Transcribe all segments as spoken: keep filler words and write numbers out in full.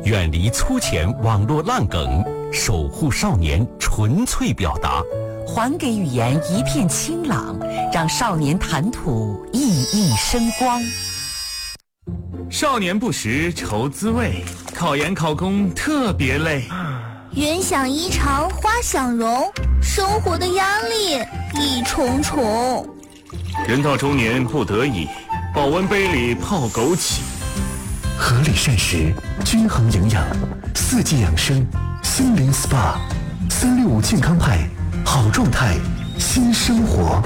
远离粗浅网络烂梗，守护少年纯粹表达， 还给语言一片清朗，让少年谈吐熠熠生光。 少年不识愁滋味，考研考公特别累。 云想衣裳花想容，生活的压力一重重。 人到中年不得已，保温杯里泡枸杞。 合理膳食，均衡营养，四季养生，心灵 S P A， 三六五健康派，好状态，新生活。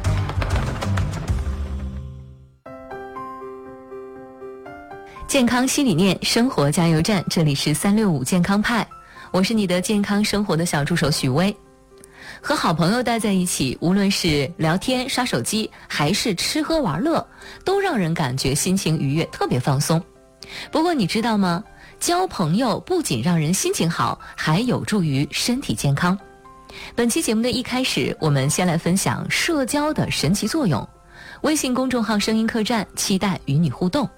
健康新理念，生活加油站，这里是三六五健康派，我是你的健康生活的小助手许薇。和好朋友待在一起，无论是聊天、刷手机，还是吃喝玩乐，都让人感觉心情愉悦，特别放松。不过你知道吗？交朋友不仅让人心情好，还有助于身体健康。本期节目的一开始，我们先来分享社交的神奇作用。微信公众号声音客栈，期待与你互动。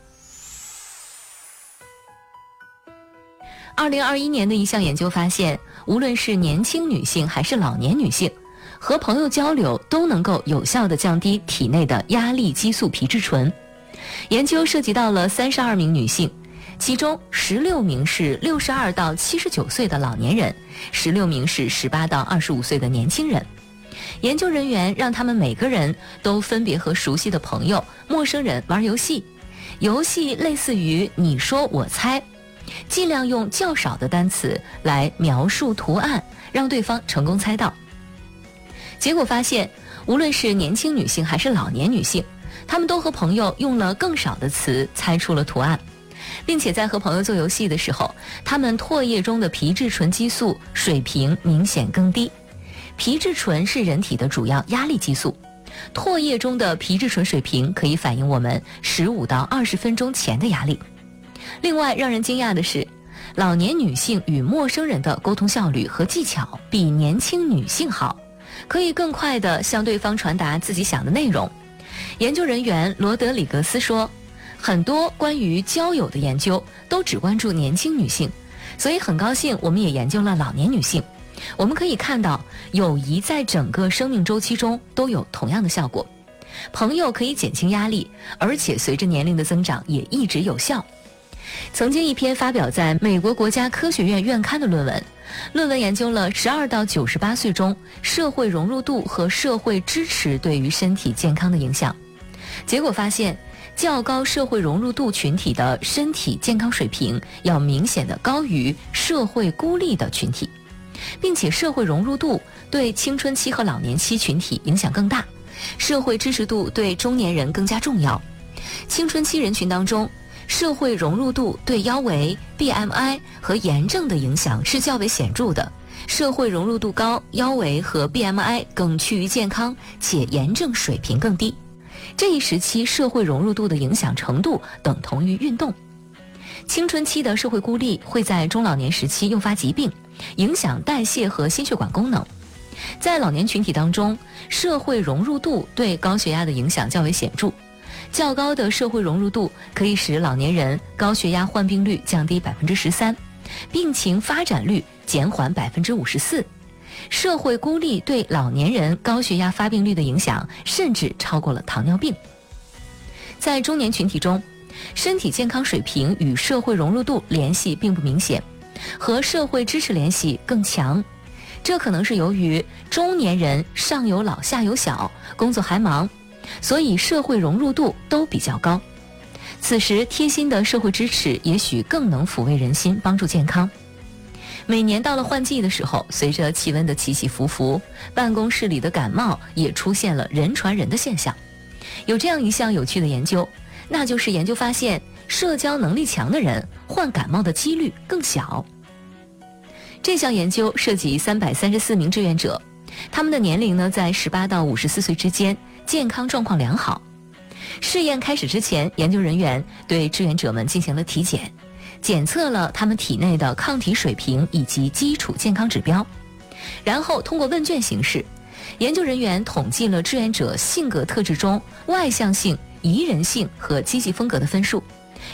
二零二一年的一项研究发现，无论是年轻女性还是老年女性，和朋友交流都能够有效地降低体内的压力激素皮质醇。研究涉及到了三十二名女性，其中十六名是六十二到七十九岁的老年人，十六名是十八到二十五岁的年轻人。研究人员让他们每个人都分别和熟悉的朋友、陌生人玩游戏，游戏类似于你说我猜，尽量用较少的单词来描述图案，让对方成功猜到。结果发现，无论是年轻女性还是老年女性，她们都和朋友用了更少的词猜出了图案，并且在和朋友做游戏的时候，她们唾液中的皮质醇激素水平明显更低。皮质醇是人体的主要压力激素，唾液中的皮质醇水平可以反映我们十五到二十分钟前的压力。另外让人惊讶的是，老年女性与陌生人的沟通效率和技巧比年轻女性好，可以更快地向对方传达自己想的内容。研究人员罗德里格斯说，很多关于交友的研究都只关注年轻女性，所以很高兴我们也研究了老年女性。我们可以看到，友谊在整个生命周期中都有同样的效果。朋友可以减轻压力，而且随着年龄的增长也一直有效。曾经一篇发表在美国国家科学院院刊的论文，论文研究了十二到九十八岁中社会融入度和社会支持对于身体健康的影响。结果发现，较高社会融入度群体的身体健康水平要明显的高于社会孤立的群体，并且社会融入度对青春期和老年期群体影响更大，社会支持度对中年人更加重要。青春期人群当中，社会融入度对腰围、B M I 和炎症的影响是较为显著的，社会融入度高，腰围和 B M I 更趋于健康，且炎症水平更低。这一时期社会融入度的影响程度等同于运动。青春期的社会孤立会在中老年时期诱发疾病，影响代谢和心血管功能。在老年群体当中，社会融入度对高血压的影响较为显著。较高的社会融入度可以使老年人高血压患病率降低百分之十三，病情发展率减缓百分之五十四。社会孤立对老年人高血压发病率的影响甚至超过了糖尿病。在中年群体中，身体健康水平与社会融入度联系并不明显，和社会支持联系更强。这可能是由于中年人上有老下有小，工作还忙，所以社会融入度都比较高。此时贴心的社会支持也许更能抚慰人心，帮助健康。每年到了换季的时候，随着气温的起起伏伏，办公室里的感冒也出现了人传人的现象。有这样一项有趣的研究，那就是研究发现，社交能力强的人患感冒的几率更小。这项研究涉及三百三十四名志愿者，他们的年龄呢在十八到五十四岁之间，健康状况良好。试验开始之前，研究人员对志愿者们进行了体检，检测了他们体内的抗体水平以及基础健康指标，然后通过问卷形式，研究人员统计了志愿者性格特质中外向性、宜人性和积极风格的分数，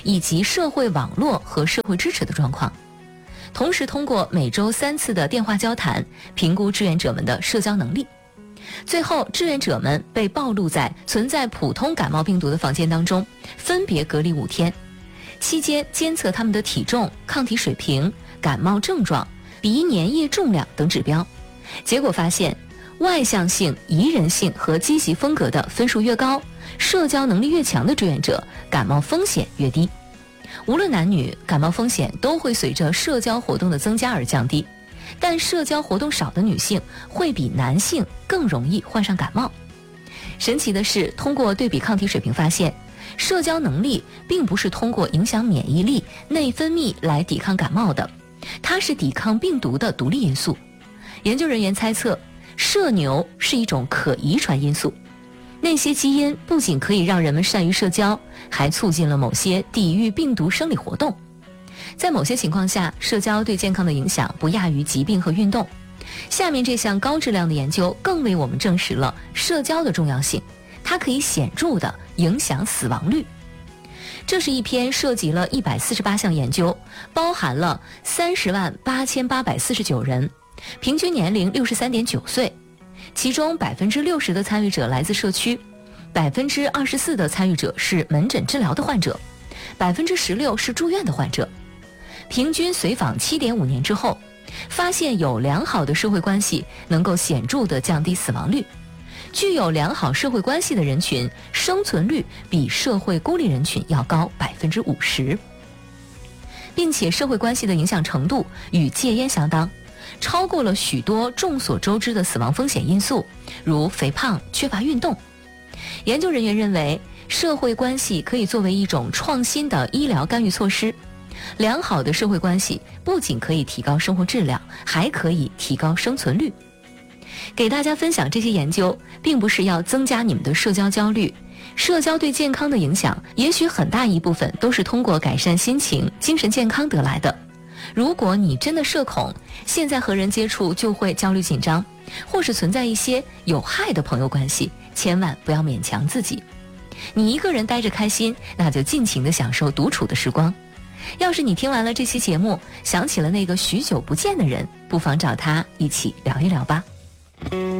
以及社会网络和社会支持的状况。同时通过每周三次的电话交谈，评估志愿者们的社交能力。最后，志愿者们被暴露在存在普通感冒病毒的房间当中，分别隔离五天，期间监测他们的体重、抗体水平、感冒症状、鼻粘液重量等指标。结果发现，外向性、宜人性和积极风格的分数越高，社交能力越强的志愿者，感冒风险越低。无论男女，感冒风险都会随着社交活动的增加而降低，但社交活动少的女性会比男性更容易患上感冒。神奇的是，通过对比抗体水平发现，社交能力并不是通过影响免疫力、内分泌来抵抗感冒的，它是抵抗病毒的独立因素。研究人员猜测，社牛是一种可遗传因素，那些基因不仅可以让人们善于社交，还促进了某些抵御病毒生理活动。在某些情况下，社交对健康的影响不亚于疾病和运动。下面这项高质量的研究更为我们证实了社交的重要性，它可以显著地影响死亡率。这是一篇涉及了一百四十八项研究，包含了三十万八千八百四十九人，平均年龄六十三点九岁，其中百分之六十的参与者来自社区，百分之二十四的参与者是门诊治疗的患者，百分之十六是住院的患者。平均随访七点五年之后，发现有良好的社会关系能够显著地降低死亡率。具有良好社会关系的人群，生存率比社会孤立人群要高百分之五十，并且社会关系的影响程度与戒烟相当，超过了许多众所周知的死亡风险因素，如肥胖、缺乏运动。研究人员认为，社会关系可以作为一种创新的医疗干预措施。良好的社会关系不仅可以提高生活质量，还可以提高生存率。给大家分享这些研究，并不是要增加你们的社交焦虑，社交对健康的影响，也许很大一部分都是通过改善心情、精神健康得来的。如果你真的社恐，现在和人接触就会焦虑紧张，或是存在一些有害的朋友关系，千万不要勉强自己。你一个人待着开心，那就尽情地享受独处的时光。要是你听完了这期节目，想起了那个许久不见的人，不妨找他一起聊一聊吧。